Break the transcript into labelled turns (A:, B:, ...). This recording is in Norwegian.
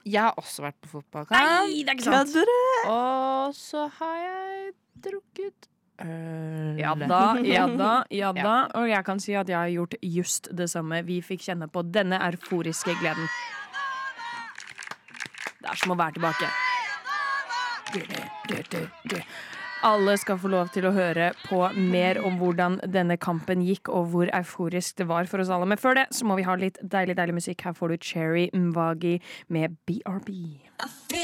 A: Jeg har også vært på fotballkamp.
B: Nei, det er ikke sant.
A: Og så har jeg drukket øl.
B: Ja da. Og jeg kan si at jeg har gjort just det samme. Vi fikk kjenne på denne euforiske gleden. Det er som å være tilbake. Alle skal få lov til å høre på mer om hvordan denne kampen gikk, og hvor euforisk det var for oss alle. Men før det så må vi ha litt deilig musikk. Her får du Cherry Mvagi med BRB.